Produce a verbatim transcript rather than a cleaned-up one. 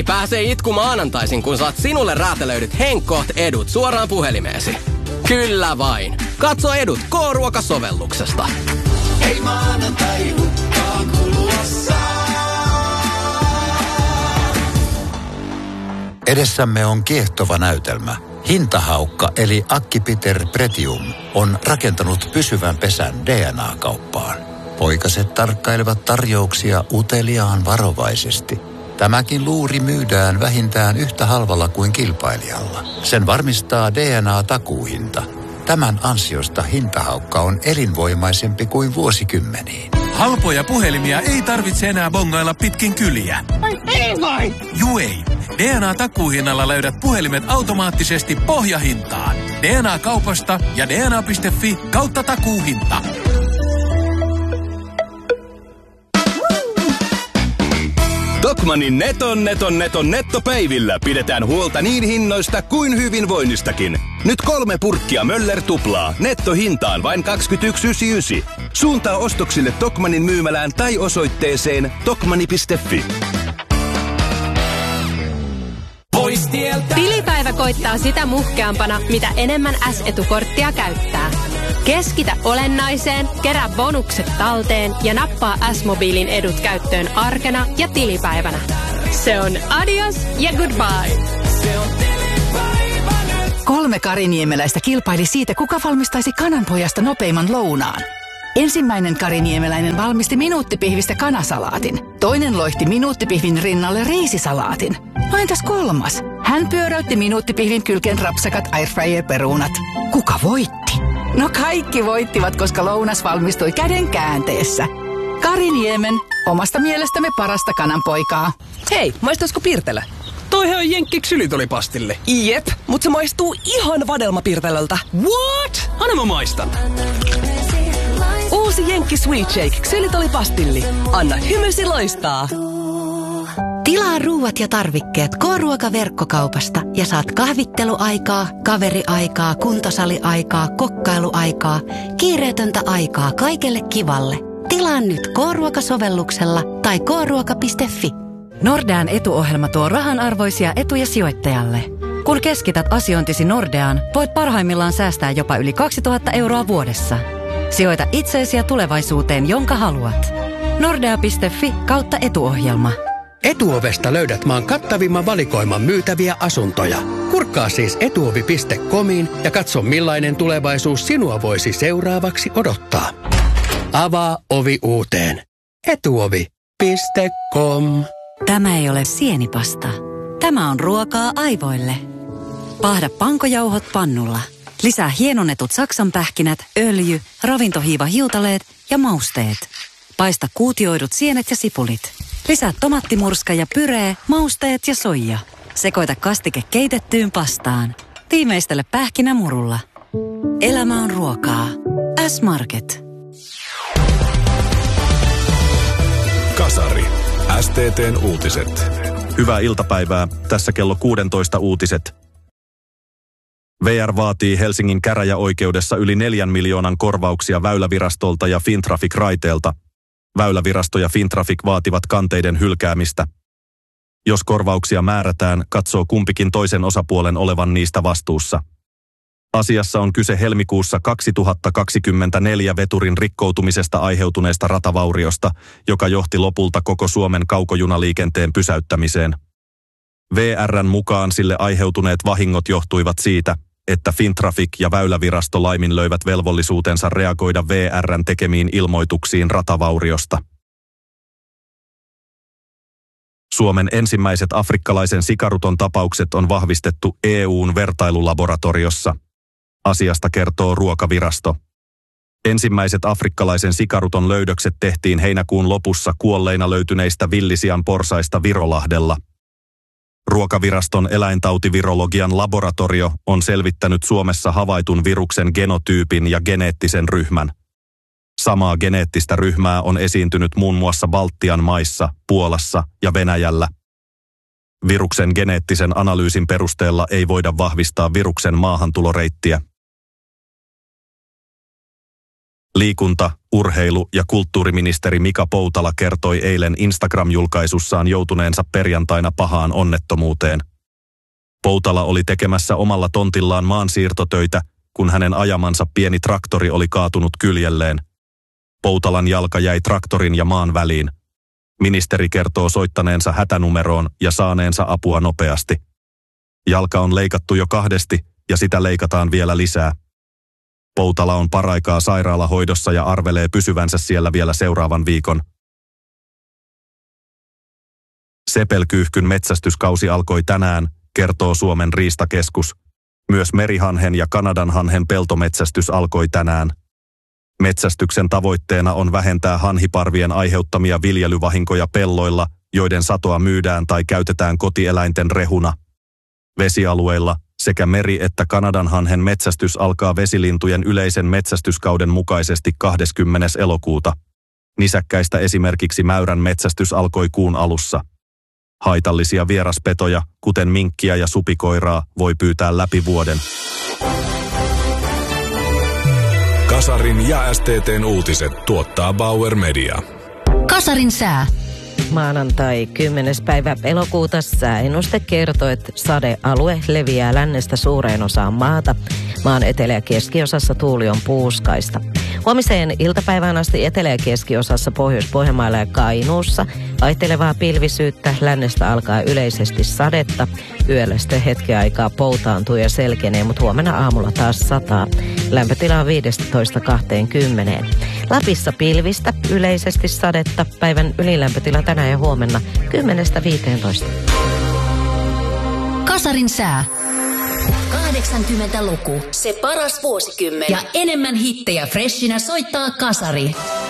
Ei pääse itku maanantaisin, kun saat sinulle räätälöidyt Henkkoht edut suoraan puhelimeesi. Kyllä vain. Katso edut K-ruokasovelluksesta. Ei maanantai hukkaan kuluessa. Edessämme on kiehtova näytelmä. Hintahaukka eli Acquipiter Pretium on rakentanut pysyvän pesän D N A-kauppaan. Poikaset tarkkailevat tarjouksia uteliaan varovaisesti. Tämäkin luuri myydään vähintään yhtä halvalla kuin kilpailijalla. Sen varmistaa D N A-takuuhinta. Tämän ansiosta hintahaukka on elinvoimaisempi kuin vuosikymmeniin. Halpoja puhelimia ei tarvitse enää bongailla pitkin kyliä. Ai ei vai? Juu ei. D N A-takuuhinnalla löydät puhelimet automaattisesti pohjahintaan. D N A-kaupasta ja D N A piste F I kautta takuuhinta. Tokmannin neton neton neton nettopäivillä pidetään huolta niin hinnoista kuin hyvinvoinnistakin. Nyt kolme purkkia Möller tuplaa. Nettohintaan vain kaksikymmentäyksi pilkku yhdeksänkymmentäyhdeksän. Suuntaa ostoksille Tokmannin myymälään tai osoitteeseen tokmanni piste F I. Tilipäivä koittaa sitä muhkeampana, mitä enemmän S-etukorttia käyttää. Keskitä olennaiseen, kerää bonukset talteen ja nappaa S-mobiilin edut käyttöön arkena ja tilipäivänä. Se on adios ja goodbye. Kolme kariniemeläistä kilpaili siitä, kuka valmistaisi kananpojasta nopeimman lounaan. Ensimmäinen kariniemeläinen valmisti minuuttipihvistä kanasalaatin. Toinen loihti minuuttipihvin rinnalle riisisalaatin. No entäs kolmas? Hän pyöräytti minuuttipihvin kylkeen rapsakat airfryer-perunat. Kuka voitti? No kaikki voittivat, koska lounas valmistui käden käänteessä. Kariniemen, omasta mielestämme parasta kananpoikaa. Hei, maistuisiko Pirtelö? Toihan on jenkki ksylitolipastille. Jep, mutta se maistuu ihan vadelmapirtelöltä. What? Anna mä maistan. Uusi jenkki Sweet Shake ksylitolipastilli. Anna hymysi loistaa. Tilaa ruuat ja tarvikkeet K-ruoka-verkkokaupasta ja saat kahvitteluaikaa, kaveriaikaa, kuntosaliaikaa, kokkailuaikaa, kiireetöntä aikaa kaikelle kivalle. Tilaa nyt K-ruoka-sovelluksella tai k ruoka piste F I. Nordean etuohjelma tuo rahanarvoisia etuja sijoittajalle. Kun keskität asiointisi Nordeaan, voit parhaimmillaan säästää jopa yli kaksituhatta euroa vuodessa. Sijoita itseesi ja tulevaisuuteen, jonka haluat. Nordea piste F I kautta etuohjelma. Etuovesta löydät maan kattavimman valikoiman myytäviä asuntoja. Kurkkaa siis etuovi piste comiin ja katso millainen tulevaisuus sinua voisi seuraavaksi odottaa. Avaa ovi uuteen. etuovi piste com. Tämä ei ole sienipasta. Tämä on ruokaa aivoille. Paahda pankojauhot pannulla. Lisää hienonnetut saksanpähkinät, öljy, ravintohiiva hiutaleet ja mausteet. Paista kuutioidut sienet ja sipulit. Lisää tomattimurska ja pyree, mausteet ja soija. Sekoita kastike keitettyyn pastaan. Viimeistele pähkinämurulla. Elämä on ruokaa. S-Market. Kasari. S T T:n uutiset. Hyvää iltapäivää. Tässä kello kuusitoista uutiset. V R vaatii Helsingin käräjäoikeudessa yli neljän miljoonan korvauksia Väylävirastolta ja Fintraffic Raiteelta. Väylävirasto ja Fintraffic vaativat kanteiden hylkäämistä. Jos korvauksia määrätään, katsoo kumpikin toisen osapuolen olevan niistä vastuussa. Asiassa on kyse helmikuussa kaksituhattakaksikymmentäneljä veturin rikkoutumisesta aiheutuneesta ratavauriosta, joka johti lopulta koko Suomen kaukojunaliikenteen pysäyttämiseen. V R:n mukaan sille aiheutuneet vahingot johtuivat siitä, että Fintraffic ja Väylävirasto laiminlöivät velvollisuutensa reagoida V R:n tekemiin ilmoituksiin ratavauriosta. Suomen ensimmäiset afrikkalaisen sikaruton tapaukset on vahvistettu E U:n vertailulaboratoriossa. Asiasta kertoo Ruokavirasto. Ensimmäiset afrikkalaisen sikaruton löydökset tehtiin heinäkuun lopussa kuolleina löytyneistä villisian porsaista Virolahdella. Ruokaviraston eläintautivirologian laboratorio on selvittänyt Suomessa havaitun viruksen genotyypin ja geneettisen ryhmän. Samaa geneettistä ryhmää on esiintynyt muun muassa Baltian maissa, Puolassa ja Venäjällä. Viruksen geneettisen analyysin perusteella ei voida vahvistaa viruksen maahantuloreittiä. Liikunta, Urheilu- ja kulttuuriministeri Mika Poutala kertoi eilen Instagram-julkaisussaan joutuneensa perjantaina pahaan onnettomuuteen. Poutala oli tekemässä omalla tontillaan maansiirtotöitä, kun hänen ajamansa pieni traktori oli kaatunut kyljelleen. Poutalan jalka jäi traktorin ja maan väliin. Ministeri kertoo soittaneensa hätänumeroon ja saaneensa apua nopeasti. Jalka on leikattu jo kahdesti ja sitä leikataan vielä lisää. Poutala on paraikaa sairaalahoidossa ja arvelee pysyvänsä siellä vielä seuraavan viikon. Sepelkyyhkyn metsästyskausi alkoi tänään, kertoo Suomen riistakeskus. Myös merihanhen ja kanadanhanhen peltometsästys alkoi tänään. Metsästyksen tavoitteena on vähentää hanhiparvien aiheuttamia viljelyvahinkoja pelloilla, joiden satoa myydään tai käytetään kotieläinten rehuna. Vesialueilla sekä meri- että kanadanhanhen metsästys alkaa vesilintujen yleisen metsästyskauden mukaisesti kahdeskymmenes elokuuta. Nisäkkäistä esimerkiksi mäyrän metsästys alkoi kuun alussa. Haitallisia vieraspetoja, kuten minkkiä ja supikoiraa, voi pyytää läpi vuoden. Kasarin ja S T T:n uutiset tuottaa Bauer Media. Kasarin sää. Maanantai kymmenes päivä elokuuta sääennuste kertoo, että sadealue leviää lännestä suureen osaan maata. Maan etelä- ja keskiosassa tuuli on puuskaista. Huomiseen iltapäivään asti etelä- ja keskiosassa Pohjois-Pohjanmaalla ja Kainuussa vaihtelevaa pilvisyyttä, lännestä alkaa yleisesti sadetta. Yöllä sitten hetken aikaa poutaantuu ja selkenee, mutta huomenna aamulla taas sataa. Lämpötila on viisitoista kaksikymmentä. Lapissa pilvistä, yleisesti sadetta. Päivän ylilämpötila tänään ja huomenna kymmenestä viiteentoista. Kasarin sää. kahdeksankymmentäluku. Se paras vuosikymmen. Ja enemmän hittejä freshinä soittaa Kasari.